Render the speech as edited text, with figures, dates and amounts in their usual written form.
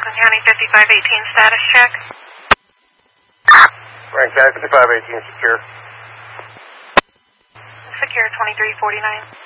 Franklin County 5518 status check. Franklin County 5518 secure. Secure 2349.